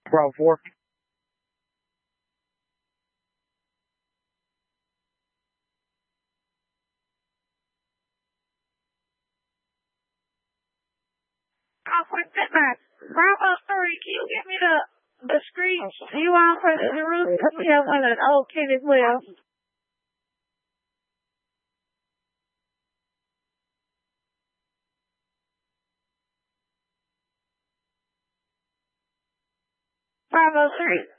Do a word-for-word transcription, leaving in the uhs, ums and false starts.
Bravo four. I'll quick that back. Bravo three, can you get me the the screen you want for the roof? Put me up on an old kid as well. Bravo three.